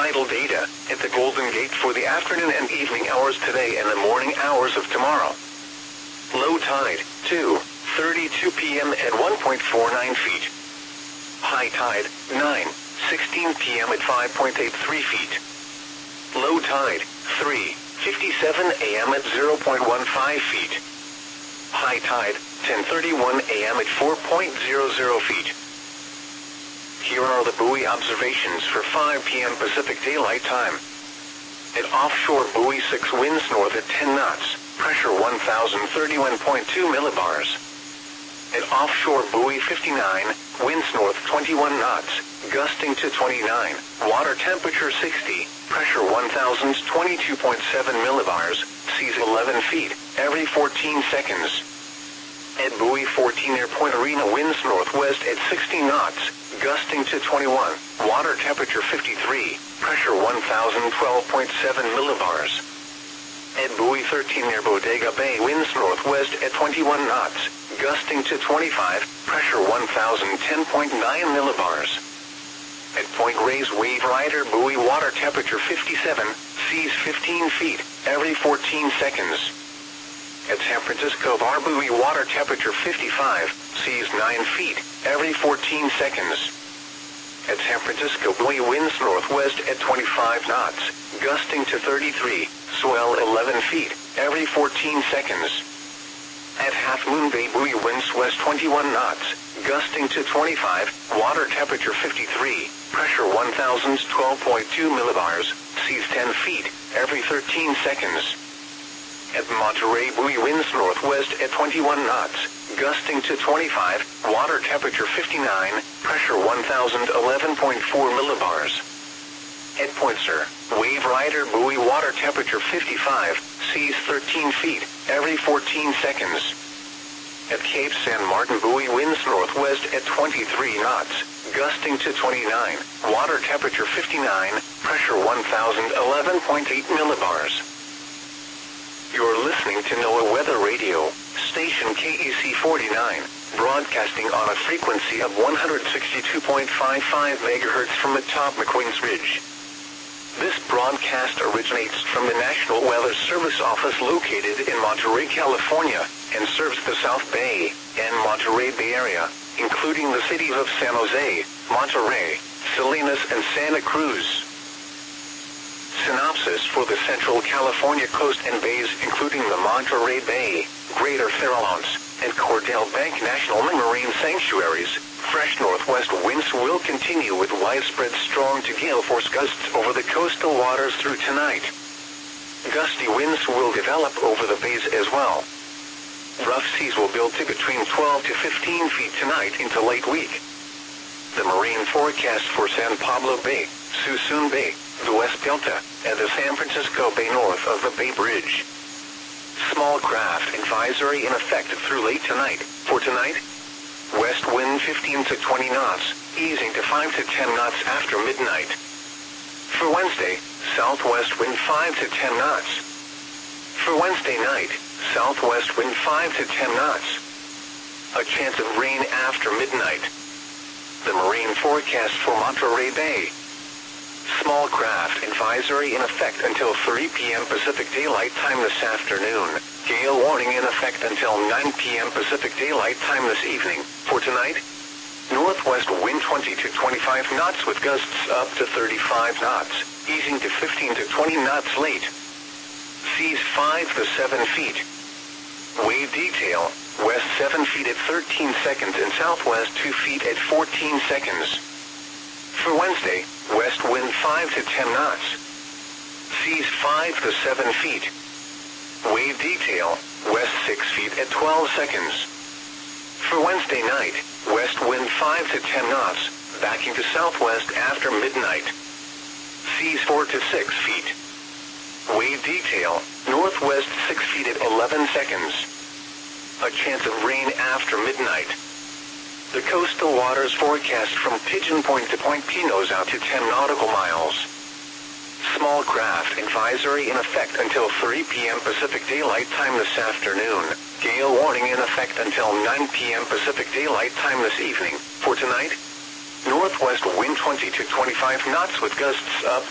tidal data at the Golden Gate for the afternoon and evening hours today and the morning hours of tomorrow. Low tide, 2:32 p.m. at 1.49 feet. High tide, 9:16 p.m. at 5.83 feet. Low tide, 3:57 a.m. at 0.15 feet. High tide, 10:31 a.m. at 4.00 feet. Here are the buoy observations for 5 p.m. Pacific Daylight Time. At offshore buoy 6, winds north at 10 knots, pressure 1,031.2 millibars. At offshore buoy 59, winds north 21 knots, gusting to 29, water temperature 60, pressure 1,022.7 millibars, seas 11 feet, every 14 seconds. At buoy 14 near Point Arena, winds northwest at 60 knots, gusting to 21, water temperature 53, pressure 1,012.7 millibars. At buoy 13 near Bodega Bay, winds northwest at 21 knots, gusting to 25, pressure 1,010.9 millibars. At Point Reyes Wave Rider buoy, water temperature 57, seas 15 feet, every 14 seconds. At San Francisco Bar buoy, water temperature 55, seas 9 feet, every 14 seconds. At San Francisco buoy, winds northwest at 25 knots, gusting to 33, swell 11 feet, every 14 seconds. At Half Moon Bay buoy, winds west 21 knots, gusting to 25, water temperature 53, pressure 1,012.2 millibars, seas 10 feet, every 13 seconds. At Monterey buoy, winds northwest at 21 knots, gusting to 25, water temperature 59, pressure 1,011.4 millibars. At Point Sur, Wave Rider buoy, water temperature 55, seas 13 feet, every 14 seconds. At Cape San Martin buoy, winds northwest at 23 knots, gusting to 29, water temperature 59, pressure 1,011.8 millibars. You're listening to NOAA Weather Radio, station KEC 49, broadcasting on a frequency of 162.55 MHz from atop McQueen's Ridge. This broadcast originates from the National Weather Service office located in Monterey, California, and serves the South Bay and Monterey Bay Area, including the cities of San Jose, Monterey, Salinas, and Santa Cruz. Synopsis for the Central California coast and bays, including the Monterey Bay, Greater Farallones, and Cordell Bank National Marine Sanctuaries. Fresh northwest winds will continue with widespread strong to gale force gusts over the coastal waters through tonight. Gusty winds will develop over the bays as well. Rough seas will build to between 12 to 15 feet tonight into late week. The marine forecast for San Pablo Bay, Suisun Bay, the West Delta, and the San Francisco Bay north of the Bay Bridge. Small craft advisory in effect through late tonight. For tonight, west wind 15 to 20 knots, easing to 5 to 10 knots after midnight. For Wednesday, southwest wind 5 to 10 knots. For Wednesday night, southwest wind 5 to 10 knots. A chance of rain after midnight. The marine forecast for Monterey Bay. Small craft advisory in effect until 3 p.m. Pacific Daylight Time this afternoon. Gale warning in effect until 9 p.m. Pacific Daylight Time this evening. For tonight, northwest wind 20 to 25 knots with gusts up to 35 knots, easing to 15 to 20 knots late. Seas 5 to 7 feet. Wave detail, west 7 feet at 13 seconds and southwest 2 feet at 14 seconds. For Wednesday, west wind 5 to 10 knots. Seas 5 to 7 feet. Wave detail, west 6 feet at 12 seconds. For Wednesday night, west wind 5 to 10 knots, backing to southwest after midnight. Seas 4 to 6 feet. Wave detail, northwest 6 feet at 11 seconds. A chance of rain after midnight. The coastal waters forecast from Pigeon Point to Point Pinos out to 10 nautical miles. Small craft advisory in effect until 3 p.m. Pacific Daylight Time this afternoon. Gale warning in effect until 9 p.m. Pacific Daylight Time this evening. For tonight, northwest wind 20 to 25 knots with gusts up